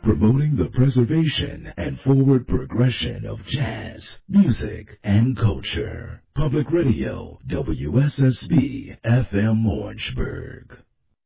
promoting the preservation and forward progression of jazz, music, and culture. Public Radio, WSSB FM Orangeburg.